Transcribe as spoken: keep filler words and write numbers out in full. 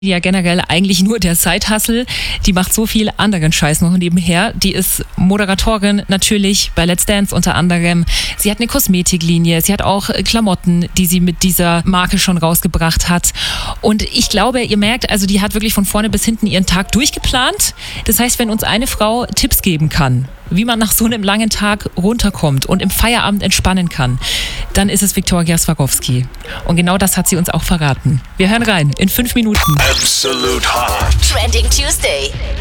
Ja, generell eigentlich nur der Side-Hustle. Die macht so viel anderen Scheiß noch nebenher. Die ist Moderatorin natürlich bei Let's Dance unter anderem. Sie hat eine Kosmetiklinie. Sie hat auch Klamotten, die sie mit dieser Marke schon rausgebracht hat. Und ich glaube, ihr merkt, also die hat wirklich von vorne bis hinten ihren Tag durchgeplant. Das heißt, wenn uns eine Frau Tipps geben kann, wie man nach so einem langen Tag runterkommt und im Feierabend entspannen kann, dann ist es Viktoria Swarovski. Und genau das hat sie uns auch verraten. Wir hören rein in fünf Minuten. Absolute Hot. Trending Tuesday.